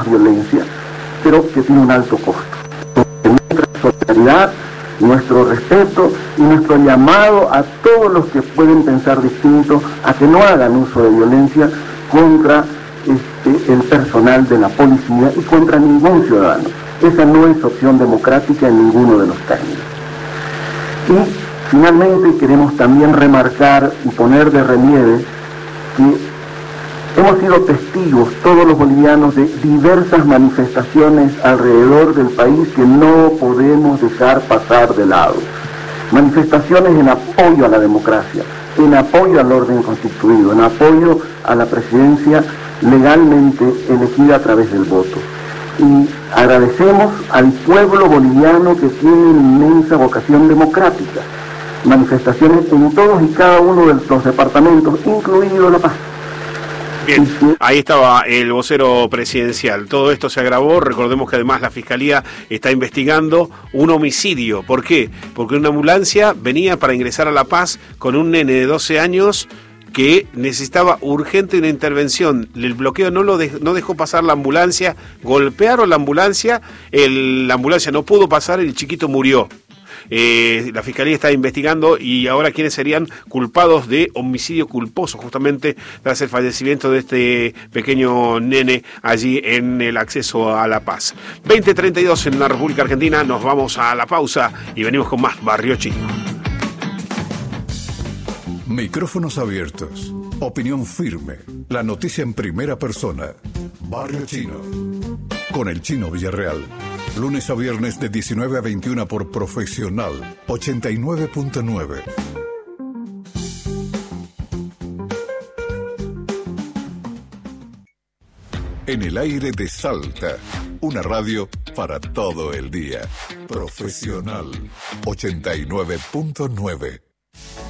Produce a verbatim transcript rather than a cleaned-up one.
violencia, pero que tiene un alto costo. Nuestra solidaridad, nuestro respeto y nuestro llamado a todos los que pueden pensar distinto a que no hagan uso de violencia contra este, el personal de la policía y contra ningún ciudadano. Esa no es opción democrática en ninguno de los términos. Y finalmente queremos también remarcar y poner de relieve que hemos sido testigos, todos los bolivianos, de diversas manifestaciones alrededor del país que no podemos dejar pasar de lado. Manifestaciones en apoyo a la democracia, en apoyo al orden constituido, en apoyo a la presidencia legalmente elegida a través del voto. Y agradecemos al pueblo boliviano que tiene una inmensa vocación democrática. Manifestaciones en todos y cada uno de los departamentos, incluido La Paz. Bien, ahí estaba el vocero presidencial. Todo esto se agravó. Recordemos que además la Fiscalía está investigando un homicidio. ¿Por qué? Porque una ambulancia venía para ingresar a La Paz con un nene de doce años que necesitaba urgente una intervención. El bloqueo no lo de, no dejó pasar la ambulancia, golpearon la ambulancia, el, la ambulancia no pudo pasar, el chiquito murió. Eh, la Fiscalía está investigando y ahora quiénes serían culpados de homicidio culposo, justamente tras el fallecimiento de este pequeño nene allí en el acceso a La Paz. veinte treinta y dos en la República Argentina, nos vamos a la pausa y venimos con más Barrio Chino. Micrófonos abiertos, opinión firme, la noticia en primera persona. Barrio Chino, con el Chino Villarreal. Lunes a viernes de diecinueve a veintiuna por Profesional ochenta y nueve punto nueve. En el aire de Salta, una radio para todo el día. Profesional ochenta y nueve punto nueve.